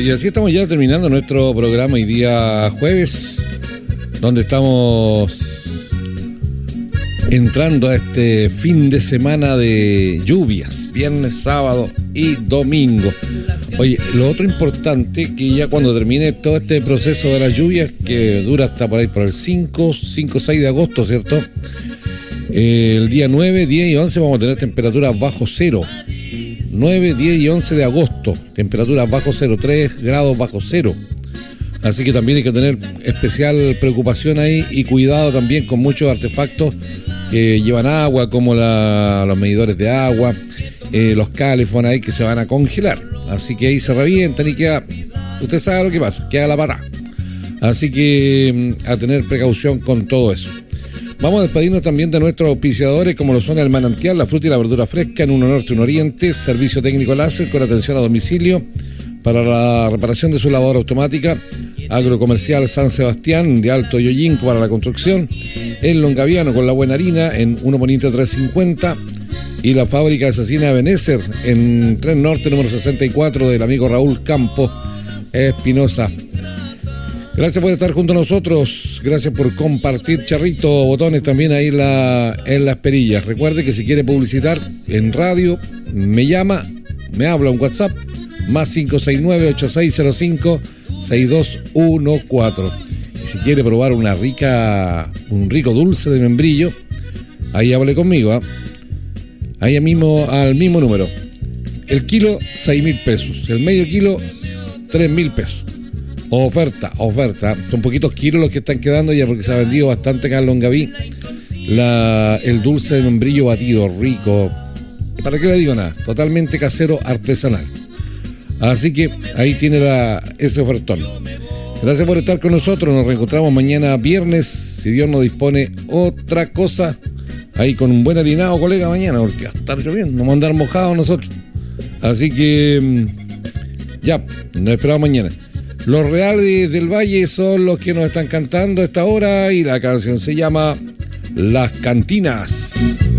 y así estamos ya terminando nuestro programa hoy día jueves, donde estamos entrando a este fin de semana de lluvias, viernes, sábado y domingo. Oye, lo otro importante, que ya cuando termine todo este proceso de las lluvias, que dura hasta por ahí por el 5, 6 de agosto, ¿cierto? El día 9, 10 y 11 vamos a tener temperaturas bajo cero. 9, 10 y 11 de agosto, temperaturas bajo cero, 3 grados bajo cero. Así que también hay que tener especial preocupación ahí y cuidado también con muchos artefactos que llevan agua, como los medidores de agua, los calefón ahí que se van a congelar. Así que ahí se revientan y queda, usted sabe lo que pasa, queda la pata. Así que a tener precaución con todo eso. Vamos a despedirnos también de nuestros auspiciadores, como lo son el Manantial, la fruta y la verdura fresca en uno norte, uno oriente, servicio técnico láser con atención a domicilio para la reparación de su lavadora automática, Agrocomercial San Sebastián de Alto Yoyinco para la construcción, el Longaviano con la buena harina en 1 Poniente 350 y la fábrica asesina de Benécer en Tren Norte número 64 del amigo Raúl Campos Espinosa. Gracias por estar junto a nosotros, gracias por compartir, Charrito, botones también ahí en las perillas. Recuerde que si quiere publicitar en radio, me llama, me habla un WhatsApp, más 569-8605-6214. Y si quiere probar un rico dulce de membrillo, ahí hable conmigo, ¿eh? Ahí mismo, al mismo número. El kilo, 6.000 pesos. El medio kilo, 3.000 pesos. Oferta. Son poquitos kilos los que están quedando ya porque se ha vendido bastante acá en Longaví. El dulce de membrillo batido, rico. ¿Para qué le digo nada? Totalmente casero, artesanal. Así que ahí tiene ese ofertón. Gracias por estar con nosotros. Nos reencontramos mañana viernes, si Dios nos dispone otra cosa. Ahí con un buen harinado, colega, mañana, porque va a estar lloviendo, no vamos a andar mojados nosotros. Así que ya, nos esperamos mañana. Los Reales del Valle son los que nos están cantando a esta hora y la canción se llama Las Cantinas.